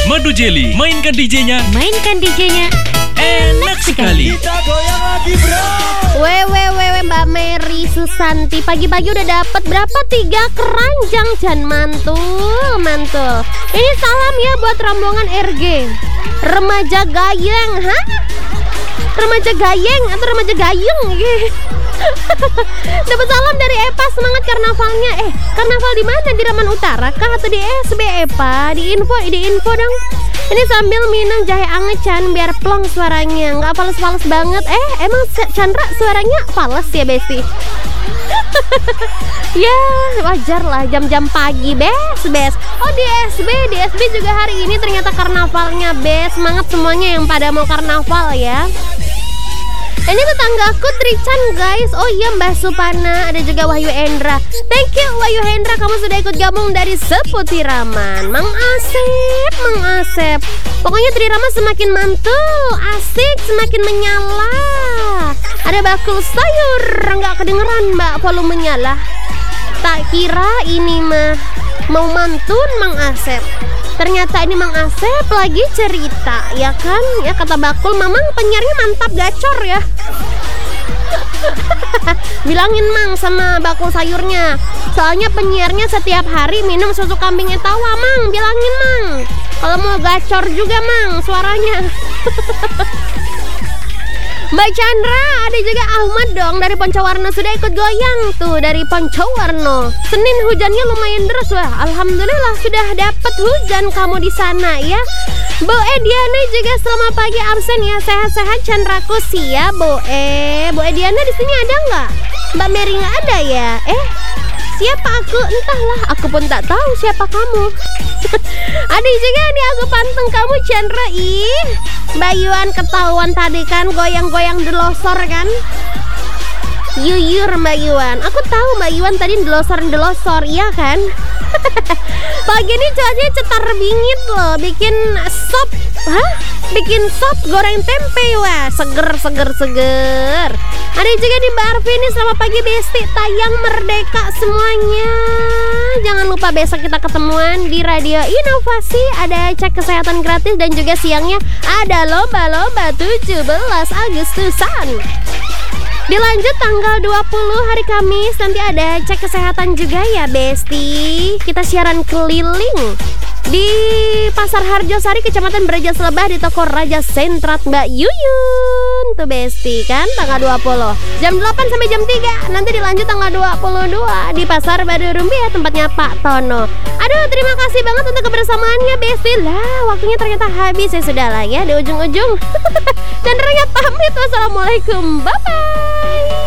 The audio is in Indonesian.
Madu Jelly, mainkan DJ-nya. Enak sekali. Kita goyang lagi, bro. Wewe Mbak Mary Susanti, pagi-pagi udah dapat berapa? 3 keranjang Jan, mantul. Ini salam ya buat rombongan RG Remaja Gayeng. Hah? Remaja Gayeng atau Remaja Gayeng? Dapat salam dari Epa, semangat karnavalnya. Karnaval di mana? Di Raman Utara kah atau di SB Epa? Di info dong. Ini sambil minum jahe anget Chan, biar plong suaranya, nggak fales-fales banget. Emang Chandra suaranya fales ya Besti? Ya wajar lah, jam-jam pagi bes. Oh di SB juga hari ini ternyata karnavalnya bes. Semangat semuanya yang pada mau karnaval ya. Ini tetanggaku Trican guys. Oh iya Mbak Supana, ada juga Wahyu Hendra. Thank you Wahyu Hendra, kamu sudah ikut gabung dari Seputiraman. Mang Asep. Pokoknya Trirama semakin mantul, asik, semakin menyala. Ada bakul sayur, nggak kedengeran Mbak volumenya lah. Tak kira ini mah mau mantun Mang Asep. Ternyata ini Mang Asep lagi cerita, ya kan? Ya kata Bakul, Mamang penyiarnya mantap gacor ya. Bilangin Mang sama bakul sayurnya, soalnya penyiarnya setiap hari minum susu kambing etawa Mang. Bilangin Mang, kalau mau gacor juga Mang suaranya. Mbak Chandra, ada juga Ahmad dong dari Poncowarno, sudah ikut goyang tuh dari Poncowarno. Senin hujannya lumayan deras wah. Alhamdulillah sudah dapat hujan kamu di sana ya. Bu Ediana juga selamat pagi absen ya, sehat-sehat Chandraku sih ya Bu Ediana di sini ada nggak? Mbak Mary nggak ada ya? Siapa aku? Entahlah, aku pun tak tahu siapa kamu. Ada juga nih aku panteng kamu Chandra. Mbak Yuan ketahuan tadi kan goyang-goyang delosor kan? Yuyur Mbak Yuan. Aku tahu Mbak Yuan tadi delosor, iya kan? Pagi ini cuacanya cetar bingit loh, bikin sop. Bikin sop goreng tempe wah, seger. Ada juga di Mbak Arvini, selamat pagi Besti, tayang merdeka semuanya. Jangan lupa besok kita ketemuan di Radio Inovasi, ada cek kesehatan gratis dan juga siangnya ada lomba 17 Agustusan. Dilanjut tanggal 20 hari Kamis, nanti ada cek kesehatan juga ya Besti. Kita siaran keliling di Pasar Harjosari, Kecamatan Braja Selebah, di toko Raja Sentrat Mbak Yuyun tuh Besti kan, tanggal 20 jam 8 sampai jam 3. Nanti dilanjut tanggal 22 di Pasar Baru Rumbia, tempatnya Pak Tono. Aduh, terima kasih banget untuk kebersamaannya Besti. Lah, waktunya ternyata habis ya, sudah lah ya di ujung-ujung. Chandra pamit, wassalamualaikum, bye.